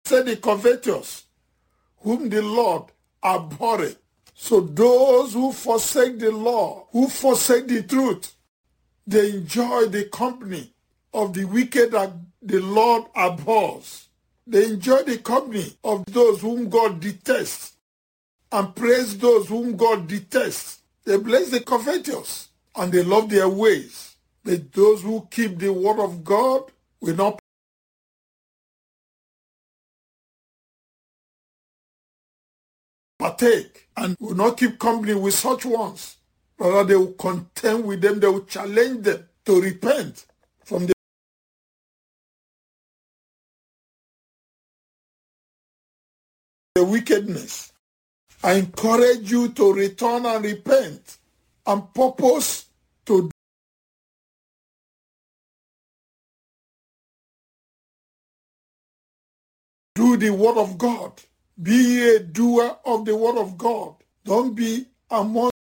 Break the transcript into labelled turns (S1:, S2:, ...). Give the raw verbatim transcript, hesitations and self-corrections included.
S1: forsake the covetous, whom the Lord abhorreth. So those who forsake the law, who forsake the truth, they enjoy the company of the wicked that the Lord abhors. They enjoy the company of those whom God detests and praise those whom God detests. They bless the covetous and they love their ways. But those who keep the word of God will not partake and will not keep company with such ones. Rather, they will contend with them, they will challenge them to repent from the the wickedness. I encourage you to return and repent and purpose to do the word of God. Be a doer of the word of God. Don't be among